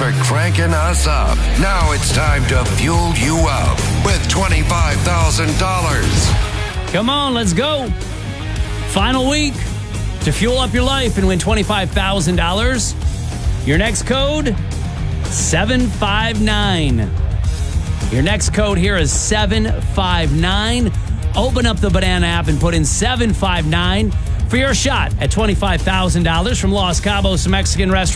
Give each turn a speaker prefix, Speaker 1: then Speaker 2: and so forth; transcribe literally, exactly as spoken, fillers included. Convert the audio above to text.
Speaker 1: for cranking us up. Now it's time to fuel you up with twenty-five thousand dollars.
Speaker 2: Come on, let's go. Final week to fuel up your life and win twenty-five thousand dollars. Your next code, seven five nine. Your next code here is seven five nine. Open up the Banana app and put in seven five nine for your shot at twenty-five thousand dollars from Los Cabos Mexican Restaurant.